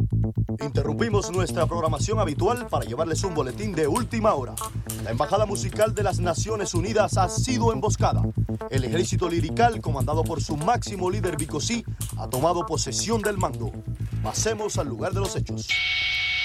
Interrumpimos nuestra programación habitual para llevarles un boletín de última hora. La Embajada Musical de las Naciones Unidas ha sido emboscada. El ejército lirical, comandado por su máximo líder Bicosí, ha tomado posesión del mando. Pasemos al lugar de los hechos.